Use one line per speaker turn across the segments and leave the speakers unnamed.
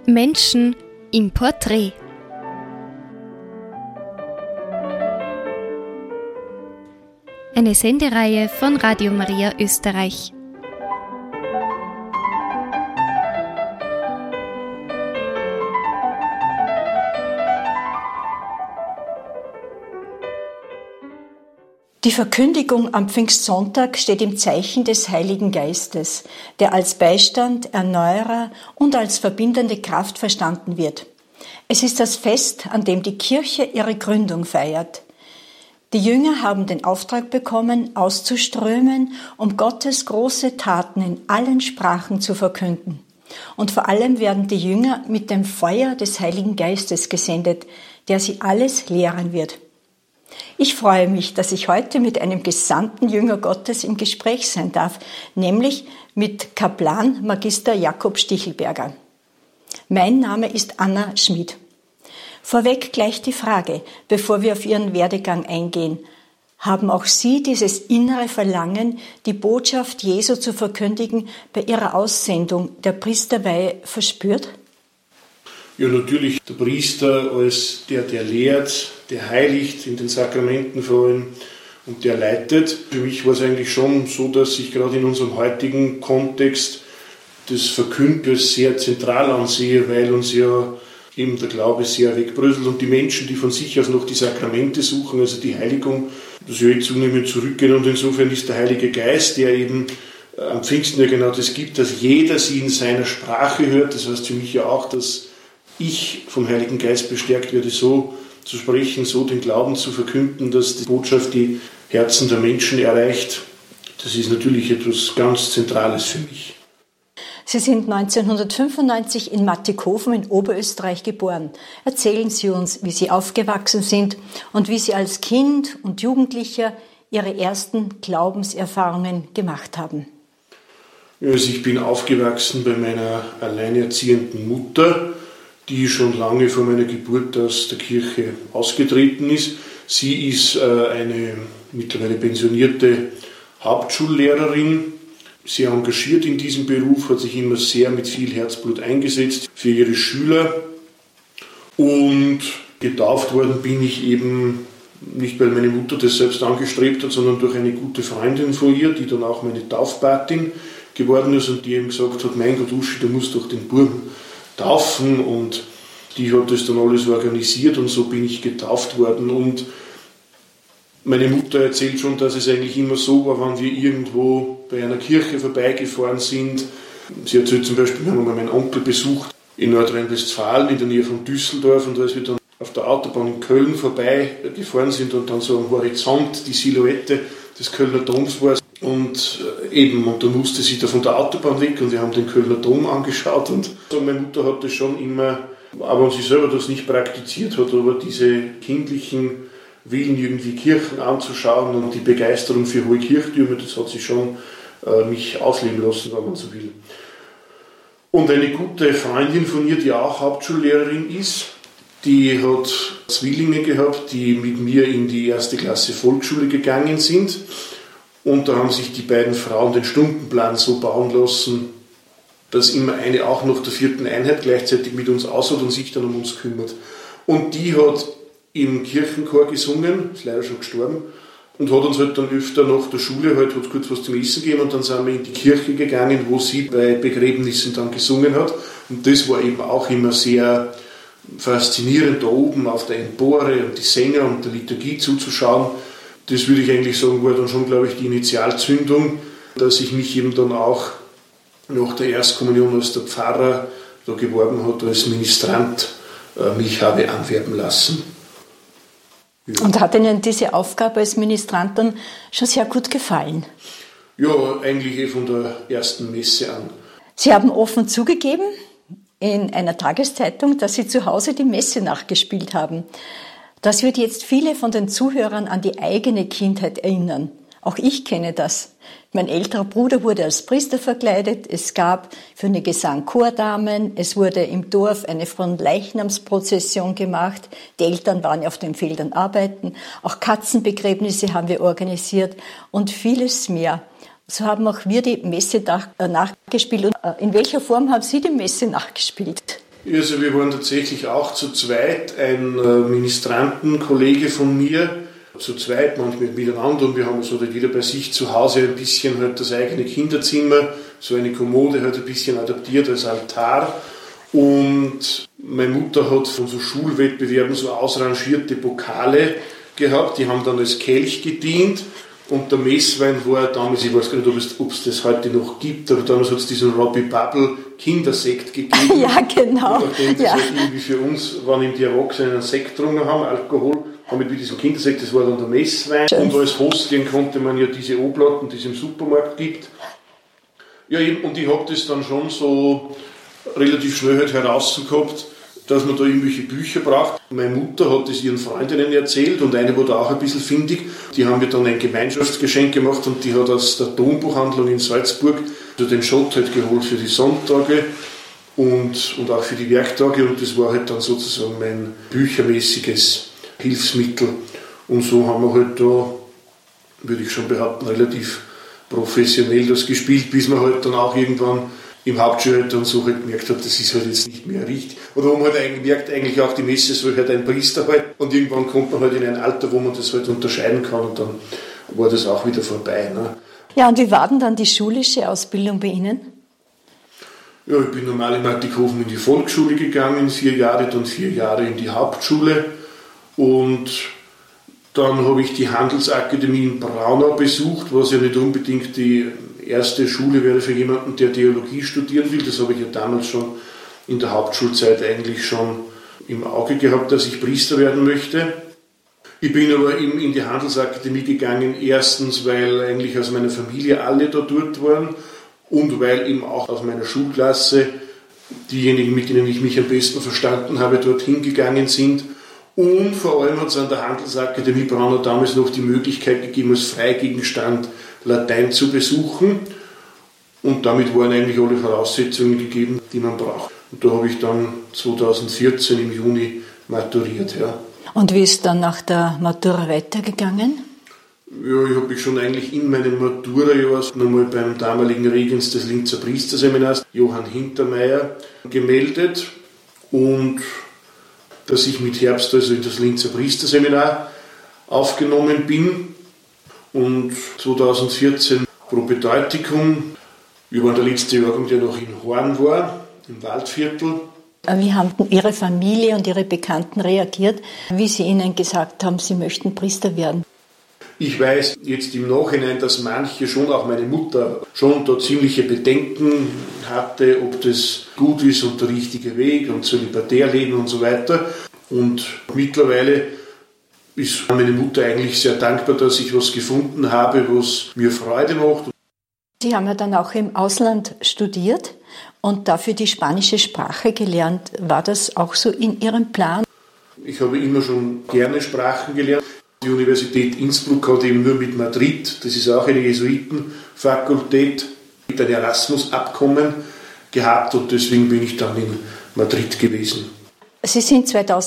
Menschen im Porträt. Eine Sendereihe von Radio Maria Österreich.
Die Verkündigung am Pfingstsonntag steht im Zeichen des Heiligen Geistes, der als Beistand, Erneuerer und als verbindende Kraft verstanden wird. Es ist das Fest, an dem die Kirche ihre Gründung feiert. Die Jünger haben den Auftrag bekommen, auszuströmen, um Gottes große Taten in allen Sprachen zu verkünden. Und vor allem werden die Jünger mit dem Feuer des Heiligen Geistes gesendet, der sie alles lehren wird. Ich freue mich, dass ich heute mit einem gesandten Jünger Gottes im Gespräch sein darf, nämlich mit Kaplan Magister Jakob Stichelberger. Mein Name ist Anna Schmid. Vorweg gleich die Frage, bevor wir auf Ihren Werdegang eingehen. Haben auch Sie dieses innere Verlangen, die Botschaft Jesu zu verkündigen, bei Ihrer Aussendung der Priesterweihe verspürt?
Ja, natürlich. Der Priester als der lehrt, der heiligt, in den Sakramenten vor allem, und der leitet. Für mich war es eigentlich schon so, dass ich gerade in unserem heutigen Kontext das Verkünden als sehr zentral ansehe, weil uns ja eben der Glaube sehr wegbröselt und die Menschen, die von sich aus noch die Sakramente suchen, also die Heiligung, das ja jetzt zunehmend zurückgehen, und insofern ist der Heilige Geist, der eben am Pfingsten ja genau das gibt, dass jeder sie in seiner Sprache hört. Das heißt für mich ja auch, dass ich vom Heiligen Geist bestärkt werde, so zu sprechen, so den Glauben zu verkünden, dass die Botschaft die Herzen der Menschen erreicht. Das ist natürlich etwas ganz Zentrales für mich.
Sie sind 1995 in Mattighofen in Oberösterreich geboren. Erzählen Sie uns, wie Sie aufgewachsen sind und wie Sie als Kind und Jugendlicher Ihre ersten Glaubenserfahrungen gemacht haben.
Also ich bin aufgewachsen bei meiner alleinerziehenden Mutter, die schon lange vor meiner Geburt aus der Kirche ausgetreten ist. Sie ist eine mittlerweile pensionierte Hauptschullehrerin, sehr engagiert in diesem Beruf, hat sich immer sehr mit viel Herzblut eingesetzt für ihre Schüler. Und getauft worden bin ich eben nicht, weil meine Mutter das selbst angestrebt hat, sondern durch eine gute Freundin von ihr, die dann auch meine Taufpatin geworden ist und die eben gesagt hat, mein Gott, Uschi, du musst doch den Buben taufen, und die hat das dann alles organisiert und so bin ich getauft worden. Und meine Mutter erzählt schon, dass es eigentlich immer so war, wenn wir irgendwo bei einer Kirche vorbeigefahren sind. Sie erzählt zum Beispiel, wir haben einmal meinen Onkel besucht in Nordrhein-Westfalen in der Nähe von Düsseldorf, und als wir dann auf der Autobahn in Köln vorbeigefahren sind und dann so am Horizont die Silhouette des Kölner Doms war, und dann musste sie da von der Autobahn weg und wir haben den Kölner Dom angeschaut, und meine Mutter hat das schon immer, aber wenn sie selber das nicht praktiziert hat, aber diese kindlichen Willen, irgendwie Kirchen anzuschauen und die Begeisterung für hohe Kirchtürme, das hat sie schon mich ausleben lassen, wenn man so will. Und eine gute Freundin von ihr, die auch Hauptschullehrerin ist, die hat Zwillinge gehabt, die mit mir in die 1. Klasse Volksschule gegangen sind. Und da haben sich die beiden Frauen den Stundenplan so bauen lassen, dass immer eine auch noch der 4. Einheit gleichzeitig mit uns aushat und sich dann um uns kümmert. Und die hat im Kirchenchor gesungen, ist leider schon gestorben, und hat uns halt dann öfter nach der Schule halt hat kurz was zum Essen gegeben, und dann sind wir in die Kirche gegangen, wo sie bei Begräbnissen dann gesungen hat. Und das war eben auch immer sehr faszinierend, da oben auf der Empore und die Sänger und der Liturgie zuzuschauen. Das würde ich eigentlich sagen, war dann schon, glaube ich, die Initialzündung, dass ich mich eben dann auch nach der Erstkommunion, als der Pfarrer da geworben hat, als Ministrant mich habe anwerben lassen. Ja.
Und hat Ihnen diese Aufgabe als Ministrant dann schon sehr gut gefallen?
Ja, eigentlich von der ersten Messe an.
Sie haben offen zugegeben in einer Tageszeitung, dass Sie zu Hause die Messe nachgespielt haben. Das wird jetzt viele von den Zuhörern an die eigene Kindheit erinnern. Auch ich kenne das. Mein älterer Bruder wurde als Priester verkleidet. Es gab für eine Gesang Chordamen. Es wurde im Dorf eine Fronleichnamsprozession gemacht. Die Eltern waren auf den Feldern arbeiten. Auch Katzenbegräbnisse haben wir organisiert und vieles mehr. So haben auch wir die Messe nachgespielt. Und in welcher Form haben Sie die Messe nachgespielt?
Also wir waren tatsächlich auch zu zweit, ein Ministrantenkollege von mir, zu zweit, manchmal miteinander, und wir haben so jeder bei sich zu Hause ein bisschen halt das eigene Kinderzimmer, so eine Kommode halt ein bisschen adaptiert als Altar. Und meine Mutter hat von so Schulwettbewerben so ausrangierte Pokale gehabt, die haben dann als Kelch gedient. Und der Messwein war damals, ich weiß gar nicht, ob es das heute noch gibt, aber damals hat es diesen Robbie Bubble Kindersekt gegeben.
Ja, genau.
Nachdem das halt irgendwie für uns, wenn die Erwachsenen einen Sekt getrunken haben, Alkohol, haben wir mit diesem Kindersekt, das war dann der Messwein. Schön. Und als Hostien konnte man ja diese Oblaten, die es im Supermarkt gibt. Ja, eben, und ich habe das dann schon so relativ schnell halt herausgehabt, dass man da irgendwelche Bücher braucht. Meine Mutter hat das ihren Freundinnen erzählt und eine war da auch ein bisschen findig. Die haben mir dann ein Gemeinschaftsgeschenk gemacht und die hat aus der Dombuchhandlung in Salzburg den Schott halt geholt für die Sonntage und auch für die Werktage, und das war halt dann sozusagen mein büchermäßiges Hilfsmittel. Und so haben wir halt da, würde ich schon behaupten, relativ professionell das gespielt, bis man halt dann auch irgendwann im Hauptschulalter und so halt gemerkt hat, das ist halt jetzt nicht mehr richtig. Oder wo man halt merkt, eigentlich auch die Messe soll halt ein Priester halt, und irgendwann kommt man halt in ein Alter, wo man das halt unterscheiden kann, und dann war das auch wieder vorbei. Ne?
Ja, und wie war denn dann die schulische Ausbildung bei Ihnen?
Ja, ich bin normal in Martighofen in die Volksschule gegangen, 4 Jahre, dann 4 Jahre in die Hauptschule, und dann habe ich die Handelsakademie in Braunau besucht, was ja nicht unbedingt die erste Schule wäre für jemanden, der Theologie studieren will. Das habe ich ja damals schon in der Hauptschulzeit eigentlich schon im Auge gehabt, dass ich Priester werden möchte. Ich bin aber eben in die Handelsakademie gegangen, erstens, weil eigentlich aus meiner Familie alle da dort waren und weil eben auch aus meiner Schulklasse diejenigen, mit denen ich mich am besten verstanden habe, dorthin gegangen sind. Und vor allem hat es an der Handelsakademie Braunau damals noch die Möglichkeit gegeben, als Freigegenstand Latein zu besuchen. Und damit waren eigentlich alle Voraussetzungen gegeben, die man braucht. Und da habe ich dann 2014 im Juni maturiert. Ja.
Und wie ist dann nach der Matura weitergegangen?
Ja, ich habe mich schon eigentlich in meinem Matura-Jahr nochmal beim damaligen Regens des Linzer Priesterseminars, Johann Hintermeier, gemeldet. Und dass ich mit Herbst also in das Linzer Priesterseminar aufgenommen bin. Und 2014 Propedeutikum. Wir waren der letzte Jahrgang, der noch in Horn war, im Waldviertel.
Wie haben Ihre Familie und Ihre Bekannten reagiert, wie Sie ihnen gesagt haben, Sie möchten Priester werden?
Ich weiß jetzt im Nachhinein, dass manche, schon auch meine Mutter, schon da ziemliche Bedenken hatte, ob das gut ist und der richtige Weg und Zölibatärleben und so weiter. Und mittlerweile ist meine Mutter eigentlich sehr dankbar, dass ich was gefunden habe, was mir Freude macht.
Sie haben ja dann auch im Ausland studiert und dafür die spanische Sprache gelernt. War das auch so in Ihrem Plan?
Ich habe immer schon gerne Sprachen gelernt. Die Universität Innsbruck hat eben nur mit Madrid, das ist auch eine Jesuitenfakultät, mit einem Erasmus-Abkommen gehabt, und deswegen bin ich dann in Madrid gewesen.
Sie sind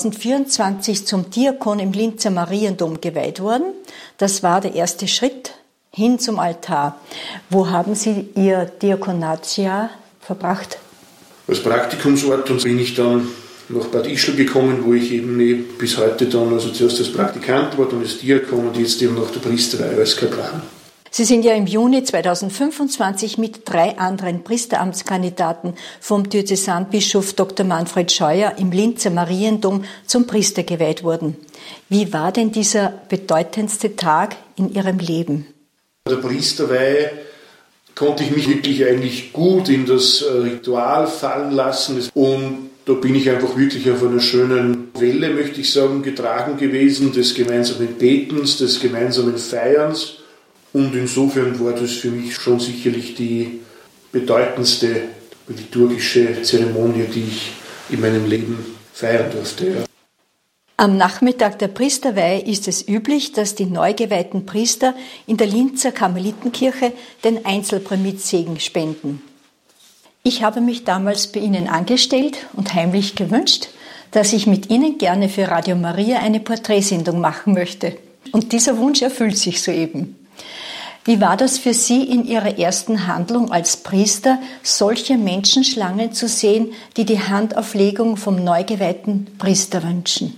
2024 zum Diakon im Linzer Mariendom geweiht worden. Das war der erste Schritt hin zum Altar. Wo haben Sie Ihr Diakonatsjahr verbracht?
Als Praktikumsort, und bin ich dann nach Bad Ischl gekommen, wo ich eben bis heute dann, also zuerst als Praktikant war, dann als Diakon und jetzt eben nach der Priesterweihe als Kaplan.
Sie sind ja im Juni 2025 mit 3 anderen Priesteramtskandidaten vom Diözesanbischof Dr. Manfred Scheuer im Linzer Mariendom zum Priester geweiht worden. Wie war denn dieser bedeutendste Tag in Ihrem Leben?
Bei der Priesterweihe konnte ich mich wirklich eigentlich gut in das Ritual fallen lassen, und da bin ich einfach wirklich auf einer schönen Welle, möchte ich sagen, getragen gewesen, des gemeinsamen Betens, des gemeinsamen Feierns. Und insofern war das für mich schon sicherlich die bedeutendste liturgische Zeremonie, die ich in meinem Leben feiern durfte. Ja.
Am Nachmittag der Priesterweihe ist es üblich, dass die neu geweihten Priester in der Linzer Karmelitenkirche den Einzelprimidsegen spenden. Ich habe mich damals bei Ihnen angestellt und heimlich gewünscht, dass ich mit Ihnen gerne für Radio Maria eine Porträtsendung machen möchte. Und dieser Wunsch erfüllt sich soeben. Wie war das für Sie in Ihrer ersten Handlung als Priester, solche Menschenschlangen zu sehen, die die Handauflegung vom neu geweihten Priester wünschen?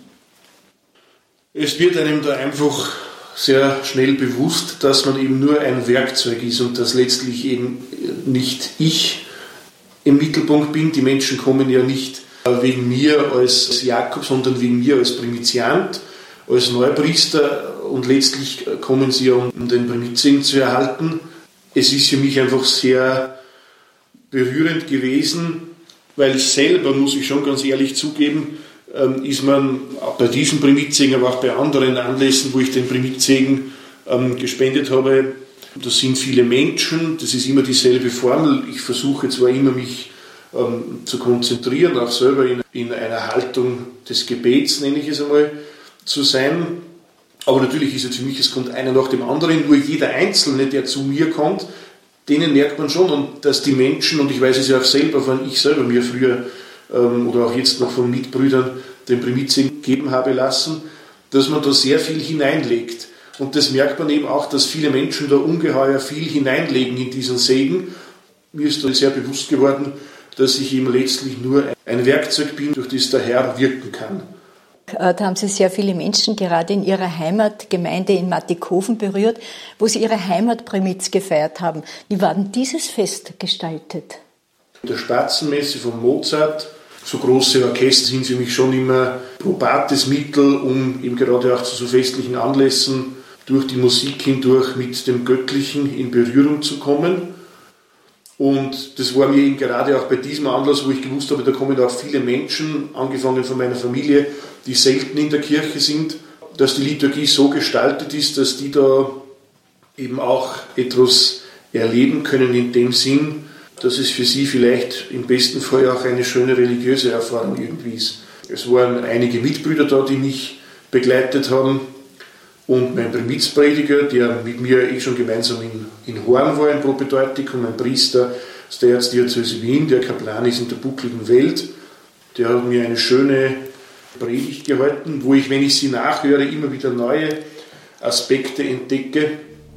Es wird einem da einfach sehr schnell bewusst, dass man eben nur ein Werkzeug ist und dass letztlich eben nicht ich im Mittelpunkt bin. Die Menschen kommen ja nicht wegen mir als Jakob, sondern wegen mir als Primiziant, als Neupriester, und letztlich kommen sie ja, um den Primizsegen zu erhalten. Es ist für mich einfach sehr berührend gewesen, weil selber, muss ich schon ganz ehrlich zugeben, ist man auch bei diesem Primizsegen, aber auch bei anderen Anlässen, wo ich den Primizsegen gespendet habe, das sind viele Menschen, das ist immer dieselbe Formel. Ich versuche zwar immer, mich zu konzentrieren, auch selber in einer Haltung des Gebets, nenne ich es einmal, zu sein. Aber natürlich ist es für mich, es kommt einer nach dem anderen, nur jeder Einzelne, der zu mir kommt, denen merkt man schon, und dass die Menschen, und ich weiß es ja auch selber, wenn ich selber mir früher oder auch jetzt noch von Mitbrüdern den Primizsegen geben habe lassen, dass man da sehr viel hineinlegt. Und das merkt man eben auch, dass viele Menschen da ungeheuer viel hineinlegen in diesen Segen. Mir ist da sehr bewusst geworden, dass ich eben letztlich nur ein Werkzeug bin, durch das der Herr wirken kann.
Da haben Sie sehr viele Menschen gerade in Ihrer Heimatgemeinde in Mattighofen berührt, wo Sie Ihre Heimatprimiz gefeiert haben. Wie war denn dieses Fest gestaltet?
In der Spatzenmesse von Mozart, so große Orchester sind für mich schon immer probates Mittel, um eben gerade auch zu so festlichen Anlässen durch die Musik hindurch mit dem Göttlichen in Berührung zu kommen. Und das war mir eben gerade auch bei diesem Anlass, wo ich gewusst habe, da kommen auch viele Menschen, angefangen von meiner Familie, die selten in der Kirche sind, dass die Liturgie so gestaltet ist, dass die da eben auch etwas erleben können in dem Sinn, dass es für sie vielleicht im besten Fall auch eine schöne religiöse Erfahrung irgendwie ist. Es waren einige Mitbrüder da, die mich begleitet haben, und mein Primizprediger, der mit mir schon gemeinsam in Horn war, in Propedeutikum, ein Priester aus der Erzdiözese Wien, der Kaplan ist in der buckligen Welt, der hat mir eine schöne Predigt gehalten, wo ich, wenn ich sie nachhöre, immer wieder neue Aspekte entdecke,